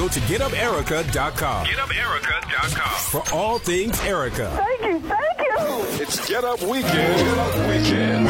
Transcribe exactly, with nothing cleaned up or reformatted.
Go to get up erica dot com. get up erica dot com For all things Erica. Thank you, thank you. It's Get Up Weekend. Get Up Weekend.